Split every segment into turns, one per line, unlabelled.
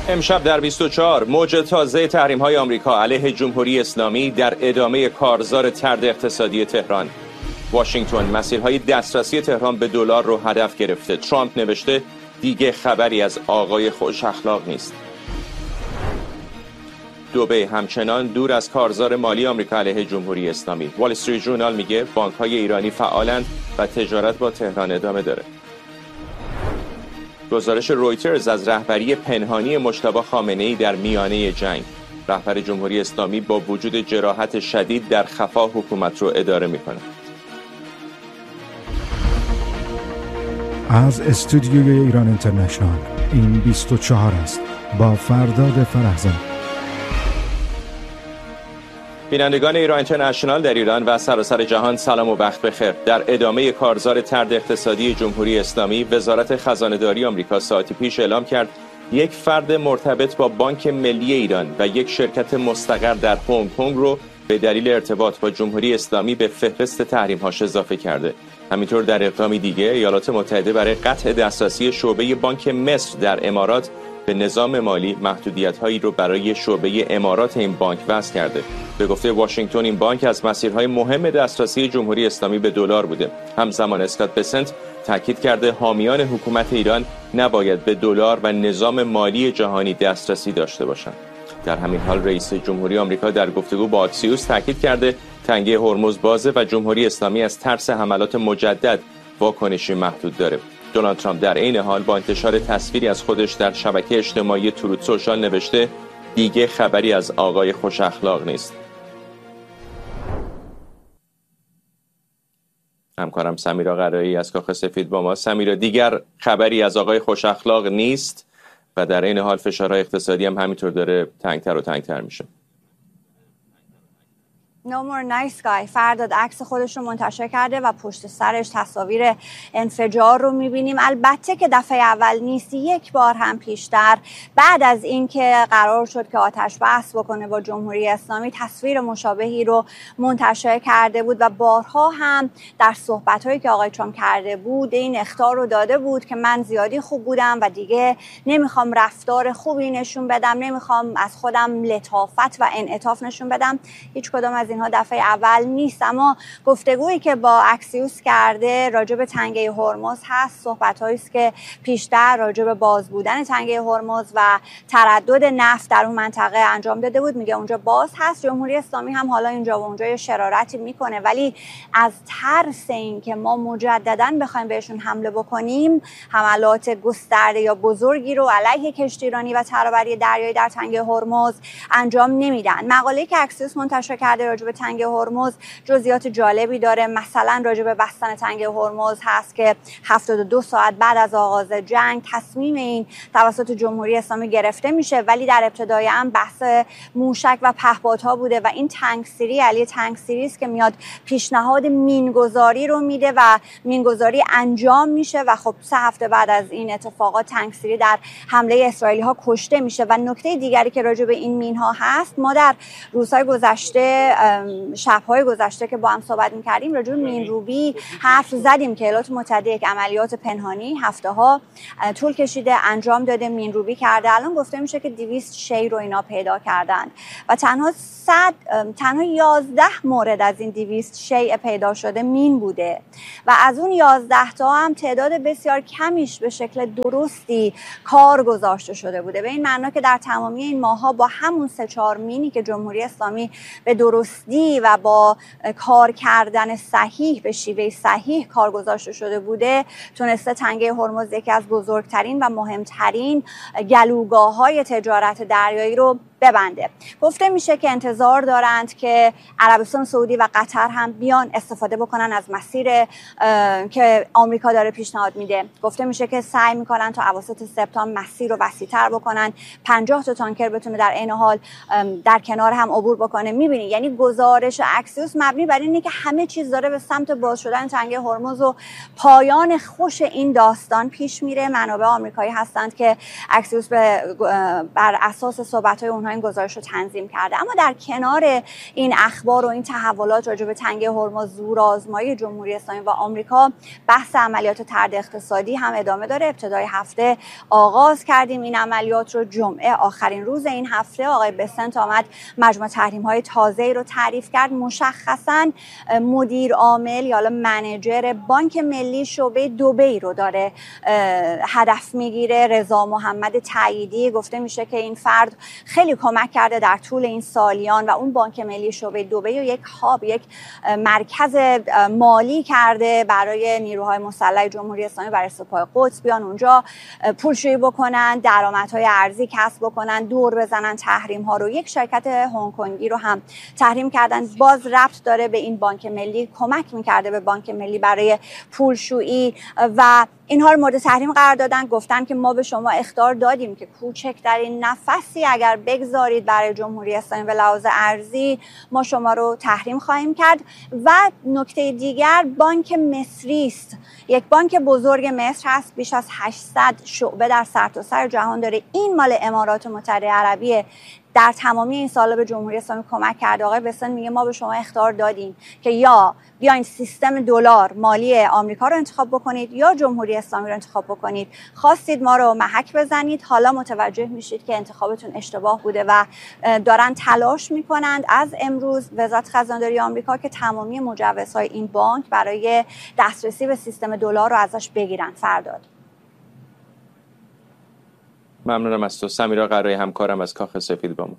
امشب در 24 موج تازه تحریم‌های آمریکا علیه جمهوری اسلامی در ادامه کارزار طرد اقتصادی تهران. واشنگتن مسیرهای دسترسی تهران به دلار رو هدف گرفته. ترامپ نوشته دیگه خبری از آقای خوش اخلاق نیست. دبی همچنان دور از کارزار مالی آمریکا علیه جمهوری اسلامی. وال استریت ژورنال میگه بانک‌های ایرانی فعالند و تجارت با تهران ادامه داره. گزارش رویترز از رهبری پنهانی مجتبی خامنه‌ای در میانه جنگ. رهبر جمهوری اسلامی با وجود جراحت شدید در خفا حکومت رو اداره میکنه.
از استودیوی ایران اینترنشنال این 24 است با فرداد فرحزاد.
بینندگان ایران اینترنشنال در ایران و سراسر جهان سلام و وقت بخیر. در ادامه کارزار طرد اقتصادی جمهوری اسلامی، وزارت خزانه‌داری آمریکا ساعتی پیش اعلام کرد یک فرد مرتبط با بانک ملی ایران و یک شرکت مستقر در هنگ کنگ رو به دلیل ارتباط با جمهوری اسلامی به فهرست تحریم‌هاش اضافه کرده. همینطور در اقدامی دیگه ایالات متحده برای قطع دسترسی شعبه بانک مصر در امارات به نظام مالی محدودیت‌هایی رو برای شعبه امارات این بانک وضع کرده. به گفته واشنگتن این بانک از مسیرهای مهم دسترسی جمهوری اسلامی به دلار بوده. همزمان اسکات بسنت تاکید کرده حامیان حکومت ایران نباید به دلار و نظام مالی جهانی دسترسی داشته باشند. در همین حال رئیس جمهوری آمریکا در گفتگو با اکسیوس تاکید کرده تنگه هرمز بازه و جمهوری اسلامی از ترس حملات مجدد واکنشی محدود داره. دونالد ترامپ در عین حال با انتشار تصویری از خودش در شبکه اجتماعی تروت سوشال نوشته دیگه خبری از آقای خوش اخلاق نیست. همکارم سمیرا قرایی از کاخ سفید با ما. سمیرا، دیگر خبری از آقای خوش اخلاق نیست و در این حال فشارهای اقتصادی هم همینطور داره تنگتر و تنگتر میشه.
No more nice guy. فرداد عکس خودش رو منتشر کرده و پشت سرش تصاویر انفجار رو میبینیم. البته که دفعه اول نیست، یک بار هم پیشتر بعد از اینکه قرار شد که آتش بس بکنه با جمهوری اسلامی تصویر مشابهی رو منتشر کرده بود و بارها هم در صحبت‌هایی که آقای ترامپ کرده بود این اخطار رو داده بود که من زیادی خوب بودم و دیگه نمیخوام رفتار خوبی نشون بدم، نمیخوام از خودم لطافت و انعطاف نشون بدم. هیچ کدام از اینها دفعه اول نیست، اما گفتگویی که با اکسیوس کرده راجع به تنگه هرمز هست، صحبت‌هایی است که پیشتر راجع به باز بودن تنگه هرمز و تردد نفت در اون منطقه انجام داده بود. میگه اونجا باز هست. جمهوری اسلامی هم حالا اینجا و اونجا یه شرارتی میکنه، ولی از ترس این که ما مجددا بخوایم بهشون حمله بکنیم حملات گسترده یا بزرگی رو علیه کشتیرانی و ترابری دریایی در تنگه هرمز انجام نمیدن. مقاله‌ای که اکسیوس منتشر کرده راجع به تنگه هرمز جزئیات جالبی داره. مثلا راجع به بستن تنگه هرمز هست که 72 ساعت بعد از آغاز جنگ تصمیم این توسط جمهوری اسلامی گرفته میشه، ولی در ابتدای هم بحث موشک و پهپادها بوده و این تنگسیری علی تنگسیری است که میاد پیشنهاد مینگذاری رو میده و مینگذاری انجام میشه و خب 3 هفته بعد از این اتفاقات تنگسیری در حمله اسرائیلی ها کشته میشه. و نکته دیگری که راجع به این مینها هست، ما در روزهای گذشته شب‌های گذشته که با هم صحبت می‌کردیم راجع به مینروبی حرف زدیم که ایالات متحده یک عملیات پنهانی هفته‌ها طول کشیده انجام داده، مینروبی کرده. الان گفته میشه که 200 شی رو اینا پیدا کردن و تنها 11 مورد از این 200 شی پیدا شده مین بوده و از اون 11 تا هم تعداد بسیار کمیش به شکل درستی کار گذاشته شده بوده. به این معنا که در تمامی این ماه‌ها با همون 3-4 مینی که جمهوری اسلامی به درستی و با کار کردن صحیح به شیوه صحیح کار گذاشته شده بوده تونسته تنگه هرمز یکی از بزرگترین و مهمترین گلوگاه‌های تجارت دریایی رو ببنده. گفته میشه که انتظار دارند که عربستان سعودی و قطر هم بیان استفاده بکنن از مسیر که آمریکا داره پیشنهاد میده. گفته میشه که سعی میکنن تا اواسط سپتامبر مسیر رو وسیع‌تر بکنن، 50 تا تانکر بتونه در عین حال در کنار هم عبور بکنه. میبینی یعنی گزارش اکسیوس مبنی بر اینه که همه چیز داره به سمت باز شدن تنگه هرمز و پایان خوش این داستان پیش میره. منابع آمریکایی هستند که اکسیوس بر اساس صحبت‌های اونها این گزارش رو تنظیم کرده. اما در کنار این اخبار و این تحولات راجع به تنگه هرمز، زورآزمایی جمهوری اسلامی و آمریکا، بحث عملیات طرد اقتصادی هم ادامه داره. ابتدای هفته آغاز کردیم این عملیات رو. جمعه آخرین روز این هفته آقای بسنت آمد مجموعه تحریم‌های تازه‌ای رو تعریف کرد. مشخصاً مدیر عامل یا منیجر بانک ملی شعبه دبی رو داره هدف میگیره. رضا محمد تاییدی گفته میشه که این فرد خیلی کمک کرده در طول این سالیان و اون بانک ملی شعبه دبی رو یک هاب، یک مرکز مالی کرده برای نیروهای مسلح جمهوری اسلامی، برای سپاه قدس بیان اونجا پولشویی بکنن، درآمدهای ارزی کسب بکنن، دور بزنن تحریم ها رو. یک شرکت هنگ کنگی رو هم تحریم کردن، باز ربط داره به این بانک ملی، کمک میکرده به بانک ملی برای پولشویی و اینها رو مورد تحریم قرار دادن. گفتن که ما به شما اخطار دادیم که کوچکترین نفسی اگر بگذارید برای جمهوری اسلامی به لحاظ ارزی ما شما رو تحریم خواهیم کرد. و نکته دیگر بانک مصری است، یک بانک بزرگ مصر هست، بیش از 800 شعبه در سرتاسر جهان داره. این مال امارات متحده عربیه، در تمامی این سالا به جمهوری اسلامی کمک کرده. آقای بسن میگه ما به شما اخطار دادیم که یا بیاین سیستم دلار مالی آمریکا رو انتخاب بکنید یا جمهوری اسلامی رو انتخاب بکنید. خواستید ما رو محک بزنید، حالا متوجه میشید که انتخابتون اشتباه بوده و دارن تلاش میکنند از امروز وزارت خزانه‌داری آمریکا که تمامی مجوزهای این بانک برای دسترسی به سیستم دلار رو ازش بگیرن. فرداد
ممنونم از تو. سمیرا قرایی همکارم از کاخ سفید با ما.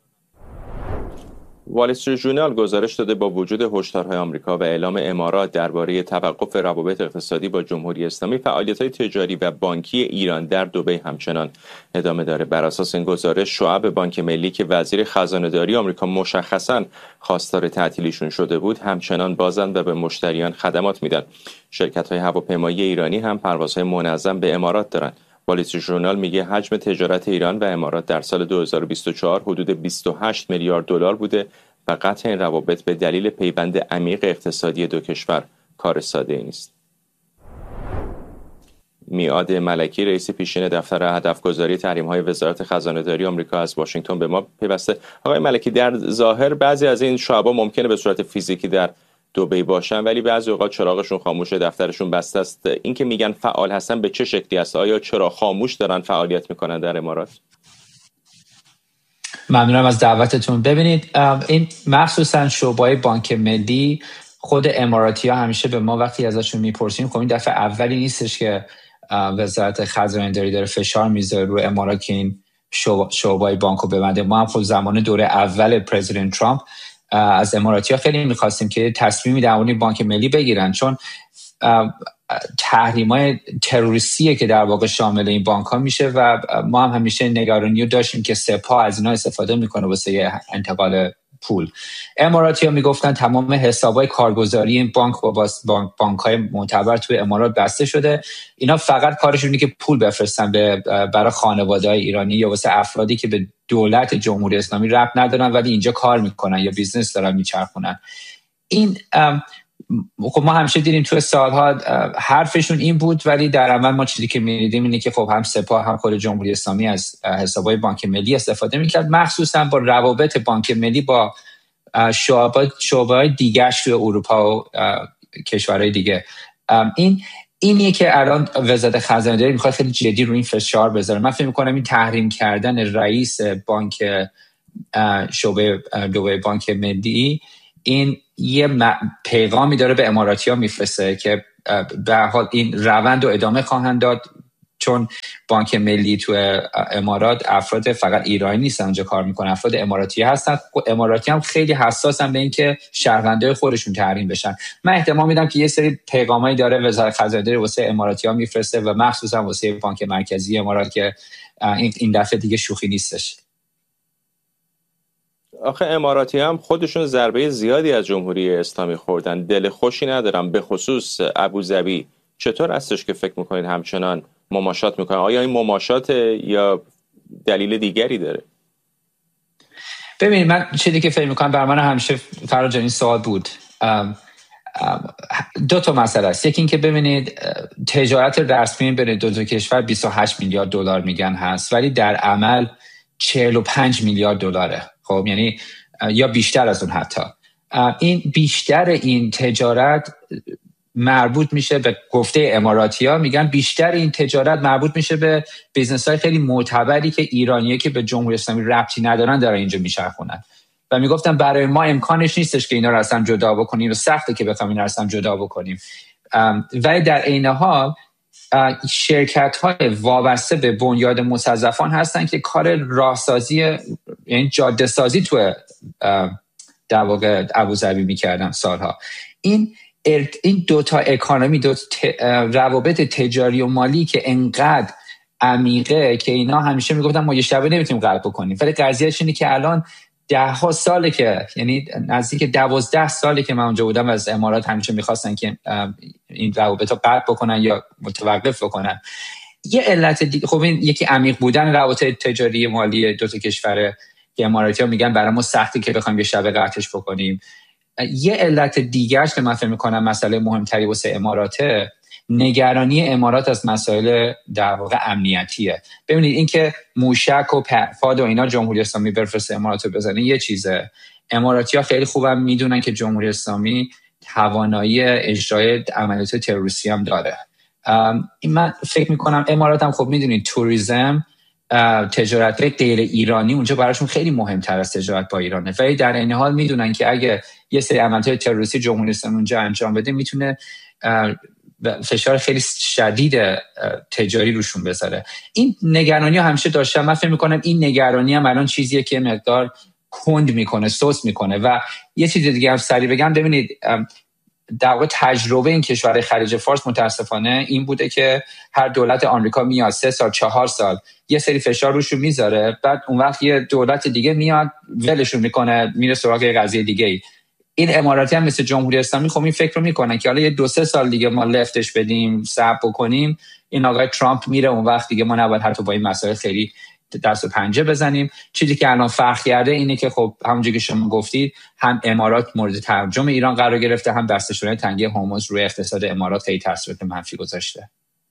وال استریت ژورنال گزارش داده با وجود هشدارهای آمریکا و اعلام امارات درباره توقف روابط اقتصادی با جمهوری اسلامی، فعالیت‌های تجاری و بانکی ایران در دبی همچنان ادامه داره. بر اساس این گزارش شعب بانک ملی که وزیر خزانه‌داری آمریکا مشخصاً خواستار تعطیلیشون شده بود همچنان بازند و به مشتریان خدمات میدن. شرکت‌های هواپیمایی ایرانی هم پروازهای منظم به امارات دارن. وال استریت ژورنال میگه حجم تجارت ایران و امارات در سال 2024 حدود 28 میلیارد دلار بوده و قطع این روابط به دلیل پیوند عمیق اقتصادی دو کشور کار ساده‌ای نیست. میعاد ملکی رئیس پیشین دفتر هدفگذاری تحریم‌های وزارت خزانه‌داری آمریکا از واشنگتن به ما پیوسته. آقای ملکی، در ظاهر بعضی از این شعبا ممکنه به صورت فیزیکی در دبی باشن ولی بعضی اوقات چراغشون خاموشه، دفترشون بسته است. این که میگن فعال هستن به چه شکلی است؟ آیا چرا خاموش دارن فعالیت میکنن در امارات؟
ممنونم از دعوتتون. ببینید این مخصوصا شعبه‌های بانک ملی، خود اماراتی‌ها همیشه به ما وقتی ازشون میپرسیم، خب این دفعه اولی نیستش که وزارت خزانه‌داری داره فشار میذاره رو امارات که این شعبه‌های بانکو ببنده. ما هم خود زمان دوره اول پرزیدنت ترامپ از اماراتی‌ها خیلی می‌خواستیم که تصمیمی در مورد بانک ملی بگیرن، چون تحریم‌های تروریستیه که در واقع شامل این بانک‌ها میشه و ما هم همیشه نگرانی رو داشتیم که سپاه از اینا استفاده میکنه واسه انتقال پول. اماراتی‌ها میگفتن تمام حساب‌های کارگزاری این بانک با بانک‌های معتبر توی امارات بسته شده، اینا فقط کارشون اینه که پول بفرستن برای خانواده‌های ایرانی یا واسه افرادی که به دولت جمهوری اسلامی ربط ندارن ولی اینجا کار میکنن یا بیزنس دارن میچرخونن. این خب ما همیشه دیدیم توی سالها حرفشون این بود، ولی در عمل ما چیزی که می‌دیدیم اینه که خب هم سپاه هم خود جمهوری اسلامی از حسابهای بانک ملی استفاده می‌کرد، مخصوصا با روابط بانک ملی با شعبه‌های دیگه‌اش توی اروپا و کشورهای دیگه. اینیه که الان وزارت خزانه‌داری می‌خواد خیلی جدی روی این فشار بذاره. من فکر می‌کنم این تحریم کردن رئیس بانک شعبه دبی بانک ملی این یه پیغامی داره به اماراتی‌ها میفرسته که به هر حال این روند رو ادامه خواهند داد، چون بانک ملی تو امارات افراد فقط ایرانی نیستن اونجا کار میکنن، افراد اماراتی هستن. اماراتی هم خیلی حساسن به اینکه شهروندای خودشون تحریم بشن. من احتمال میدم که یه سری پیغامایی داره وزارت خزانه‌داری واسه اماراتی‌ها میفرسته و مخصوصا واسه بانک مرکزی امارات که این دفعه دیگه شوخی نیستش.
آخه اماراتی هم خودشون ضربه زیادی از جمهوری اسلامی خوردن، دل خوشی ندارم، به خصوص ابوظبی. چطور هستش که فکر میکنید همچنان مماشات میکنن؟ آیا این مماشات یا دلیل دیگری داره؟
ببینید من چیزی که فکر میکنم بر من همیشه فراج این سوال بود، دو تا مسئله است. یکی این که ببینید تجارت رسمی بین دو کشور 28 میلیارد دلار میگن هست، ولی در عمل 45 میلیارد دلاره. خب یعنی یا بیشتر از اون حتی. این بیشتر این تجارت مربوط میشه به گفته اماراتی‌ها، میگن بیشتر این تجارت مربوط میشه به بیزنس‌های خیلی معتبری که ایرانیه که به جمهوری اسلامی ربطی ندارن دارن اینجا میچرخونن و میگفتن برای ما امکانش نیستش که اینا رو اصلا جدا بکنیم و سخته که بخوایم اینا رو اصلا جدا بکنیم. ولی در عین حال شرکت‌های وابسته به بنیاد مستضعفان هستن که کار راهسازی یعنی جاده سازی تو در واقع ابوظبی میکردن سالها. این دو تا اکانومی، روابط تجاری و مالی که انقدر عمیقه که اینا همیشه میگفتن ما یه شبه نمیتونیم غلب بکنیم، ولی قضیهش اینه که الان 10 ساله که یعنی نزدیک 12 ساله که من اونجا بودم و از امارات همیشه میخواستن که این روابط رو قطع بکنن یا متوقف بکنن. یه علت دیگه خب این یکی عمیق بودن روابط تجاری مالی دو تا کشوره که اماراتی‌ها میگن برای ما سختی که بخوایم یه شب قطعش بکنیم. یه علت دیگه‌اش که من فکر می‌کنم مسئله مهمتری واسه اماراته، نگرانی امارات از مسائل در واقع امنیتیه. ببینید اینکه موشک و پاد و اینا جمهوری اسلامی بفرسته امارات رو بزنه یه چیزه. اماراتی‌ها خیلی خوبم میدونن که جمهوری اسلامی توانایی اجرای عملیات تروریستی هم داره. من فکر می‌کنم امارات هم خب میدونید توریسم، تجارت غیر ایرانی اونجا براشون خیلی مهمتر از تجارت با ایرانه، ولی در این حال میدونن که اگه یه سری عملیات تروریستی جمهوری اسلامی اونجا انجام بده میتونه فشار خیلی شدید تجاری روشون بذاره. این نگرانی ها همیشه داشتم. من فکر میکنم این نگرانی هم الان چیزیه که مقدار کند میکنه، سوس میکنه. و یه چیز دیگه هم سریع بگم، ببینید در واقع تجربه این کشور خلیج فارس متاسفانه این بوده که هر دولت آمریکا میاد 3 سال 4 سال یه سری فشار روشون میذاره، بعد اون وقت یه دولت دیگه میاد ولشون میکنه میره سراغ قضیه دیگه ای. این اماراتی هم مثل جمهوری اسلامی خب این فکر رو میکنن که حالا یه 2-3 سال دیگه ما لفتش بدیم، صبر بکنیم، این آقای ترامپ میره اون وقت دیگه ما نباید حتی با این مسائل خیلی دست و پنجه بزنیم. چیزی که الان فرق کرده اینه که خب همونجوری که شما گفتید هم امارات مورد ترجم ایران قرار گرفته، هم بسته شدن تنگه هرمز روی اقتصاد امارات خیلی تاثیرات منفی گذاشته.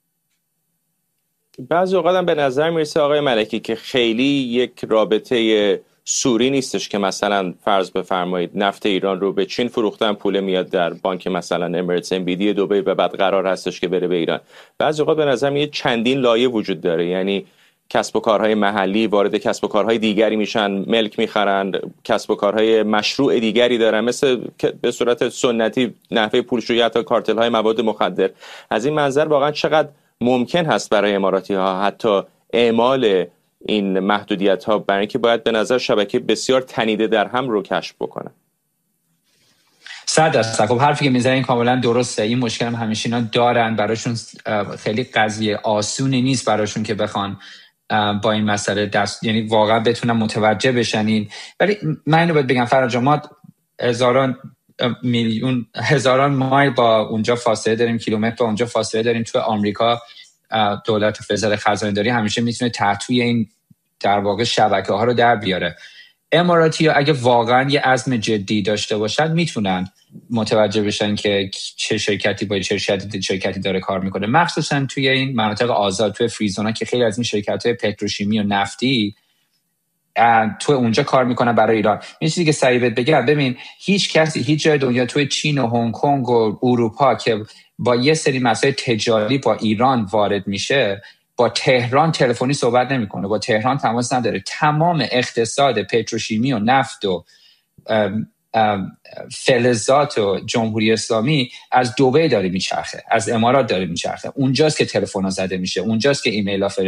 بعضی اوقات هم به نظر میرسه آقای ملکی که خیلی یک رابطه سوری نیستش که مثلا فرض بفرمایید نفت ایران رو به چین فروختن، پول میاد در بانک مثلا امارات MBD دبی و بعد قرار هستش که بره به ایران. بعضی اوقات به نظر میاد چندین لایه وجود داره، یعنی کسب و کارهای محلی وارد کسب و کارهای دیگری میشن، ملک میخرن، کسب و کارهای مشروع دیگری دارن، مثل به صورت سنتی نحوه پولشویی تا کارتل های مواد مخدر. از این منظر واقعا چقدر ممکن هست برای اماراتی ها حتی اعمال این محدودیت ها، برای اینکه باید به نظر شبکه بسیار تنیده در هم رو کشف بکنن؟
100%. خب حرفی که میزنین کاملا درسته. این مشکل هم همیشه اینا دارن، براشون خیلی قضیه آسونی نیست براشون که بخوان با این مسئله دست، یعنی واقعا بتونن متوجه بشن این. ولی من اینو باید بگم فرج، ما هزاران مایل با اونجا فاصله داریم، کیلومتر با اونجا فاصله داریم. تو آمریکا دولت وزارت خزانه‌داری همیشه میتونه تحتوی این در واقع شبکه ها رو در بیاره. اماراتی ها اگه واقعا یه عزم جدی داشته باشن میتونن متوجه بشن که چه شرکتی با چه شرکتی داره کار میکنه، مخصوصا توی این مناطق آزاد، توی فریزونا که خیلی از این شرکت‌های پتروشیمی و نفتی تو اونجا کار میکنن برای ایران. یه چیزی که سریع بگم، ببین هیچ کسی هیچ جای دنیا توی چین و هنگ کنگ و اروپا که با یه سری مسائل تجاری با ایران وارد میشه با تهران تلفنی صحبت نمیکنه، با تهران تماس نداره. تمام اقتصاد پتروشیمی و نفت و فلزات و جمهوری اسلامی از دبی داره میچرخه، از امارات داره میچرخه. اونجاست که تلفن‌ها زده میشه، اونجاست که ایمیل‌ها